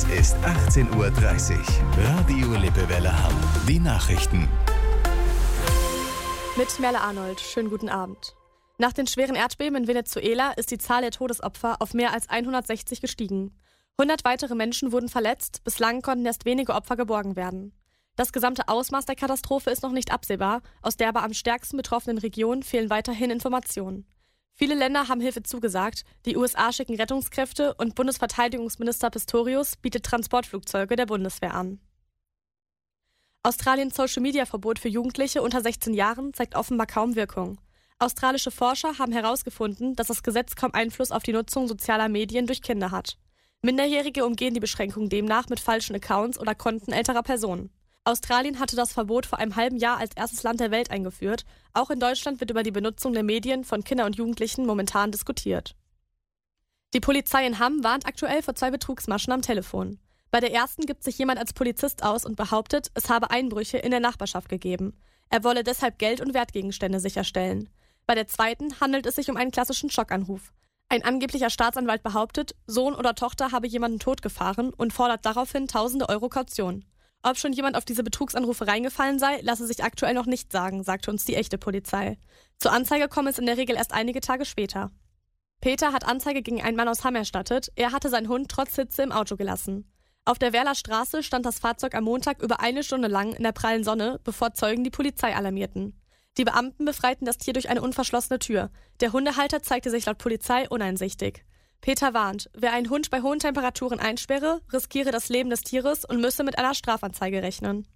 ist 18:30 Uhr. Radio Lippewelle Hamm. Die Nachrichten. Mit Merle Arnold. Schönen guten Abend. Nach den schweren Erdbeben in Venezuela ist die Zahl der Todesopfer auf mehr als 160 gestiegen. 100 weitere Menschen wurden verletzt, bislang konnten erst wenige Opfer geborgen werden. Das gesamte Ausmaß der Katastrophe ist noch nicht absehbar, aus der aber am stärksten betroffenen Region fehlen weiterhin Informationen. Viele Länder haben Hilfe zugesagt, die USA schicken Rettungskräfte und Bundesverteidigungsminister Pistorius bietet Transportflugzeuge der Bundeswehr an. Australiens Social-Media-Verbot für Jugendliche unter 16 Jahren zeigt offenbar kaum Wirkung. Australische Forscher haben herausgefunden, dass das Gesetz kaum Einfluss auf die Nutzung sozialer Medien durch Kinder hat. Minderjährige umgehen die Beschränkung demnach mit falschen Accounts oder Konten älterer Personen. Australien hatte das Verbot vor einem halben Jahr als erstes Land der Welt eingeführt. Auch in Deutschland wird über die Benutzung der Medien von Kindern und Jugendlichen momentan diskutiert. Die Polizei in Hamm warnt aktuell vor 2 Betrugsmaschen am Telefon. Bei der ersten gibt sich jemand als Polizist aus und behauptet, es habe Einbrüche in der Nachbarschaft gegeben. Er wolle deshalb Geld und Wertgegenstände sicherstellen. Bei der zweiten handelt es sich um einen klassischen Schockanruf. Ein angeblicher Staatsanwalt behauptet, Sohn oder Tochter habe jemanden totgefahren und fordert daraufhin tausende Euro Kaution. Ob schon jemand auf diese Betrugsanrufe reingefallen sei, lasse sich aktuell noch nicht sagen, sagte uns die echte Polizei. Zur Anzeige komme es in der Regel erst einige Tage später. Peter hat Anzeige gegen einen Mann aus Hamm erstattet. Er hatte seinen Hund trotz Hitze im Auto gelassen. Auf der Werler Straße stand das Fahrzeug am Montag über 1 Stunde lang in der prallen Sonne, bevor Zeugen die Polizei alarmierten. Die Beamten befreiten das Tier durch eine unverschlossene Tür. Der Hundehalter zeigte sich laut Polizei uneinsichtig. Peter warnt, wer einen Hund bei hohen Temperaturen einsperre, riskiere das Leben des Tieres und müsse mit einer Strafanzeige rechnen.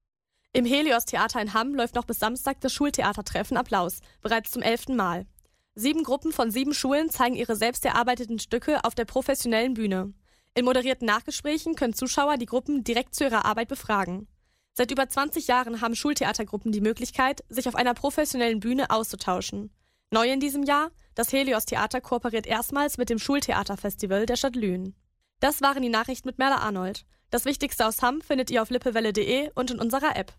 Im Helios-Theater in Hamm läuft noch bis Samstag das Schultheatertreffen Applaus, bereits zum 11. Mal. 7 Gruppen von 7 Schulen zeigen ihre selbst erarbeiteten Stücke auf der professionellen Bühne. In moderierten Nachgesprächen können Zuschauer die Gruppen direkt zu ihrer Arbeit befragen. Seit über 20 Jahren haben Schultheatergruppen die Möglichkeit, sich auf einer professionellen Bühne auszutauschen. Neu in diesem Jahr, das Helios-Theater kooperiert erstmals mit dem Schultheaterfestival der Stadt Lünen. Das waren die Nachrichten mit Merle Arnold. Das Wichtigste aus Hamm findet ihr auf lippewelle.de und in unserer App.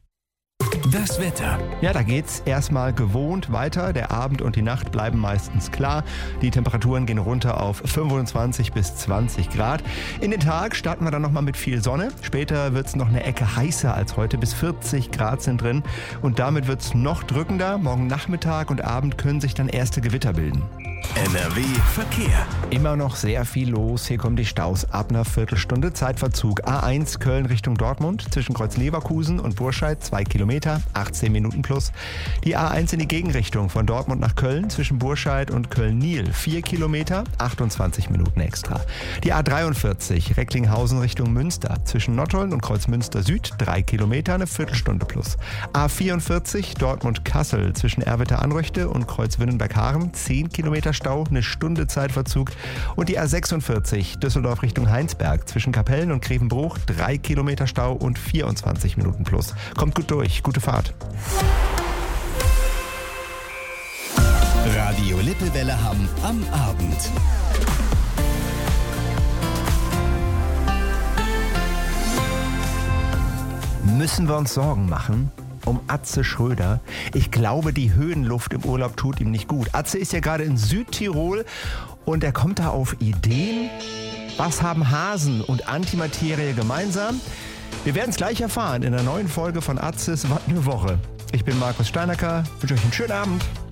Das Wetter. Ja, da geht's erstmal gewohnt weiter. Der Abend und die Nacht bleiben meistens klar. Die Temperaturen gehen runter auf 25 bis 20 Grad. In den Tag starten wir dann nochmal mit viel Sonne. Später wird's noch eine Ecke heißer als heute. Bis 40 Grad sind drin. Und damit wird's noch drückender. Morgen Nachmittag und Abend können sich dann erste Gewitter bilden. NRW Verkehr. Immer noch sehr viel los. Hier kommen die Staus ab einer Viertelstunde. Zeitverzug A1 Köln Richtung Dortmund zwischen Kreuz Leverkusen und Burscheid 2 Kilometer, 18 Minuten plus. Die A1 in die Gegenrichtung von Dortmund nach Köln zwischen Burscheid und Köln-Niel 4 Kilometer, 28 Minuten extra. Die A43 Recklinghausen Richtung Münster zwischen Nottuln und Kreuzmünster Süd 3 Kilometer, eine Viertelstunde plus. A44 Dortmund-Kassel zwischen Erwitter-Anröchte und Kreuz-Winnenberg-Haaren 10 Kilometer Stau, eine Stunde Zeitverzug. Und die A46 Düsseldorf Richtung Heinsberg zwischen Kapellen und Grevenbruch 3 Kilometer Stau und 24 Minuten plus. Kommt gut durch, gute Fahrt. Radio Lippewelle Hamm am Abend. Müssen wir uns Sorgen machen um Atze Schröder? Ich glaube, die Höhenluft im Urlaub tut ihm nicht gut. Atze ist ja gerade in Südtirol und er kommt da auf Ideen. Was haben Hasen und Antimaterie gemeinsam? Wir werden es gleich erfahren in der neuen Folge von Atzes Was ne Woche. Ich bin Markus Steinacker, wünsche euch einen schönen Abend.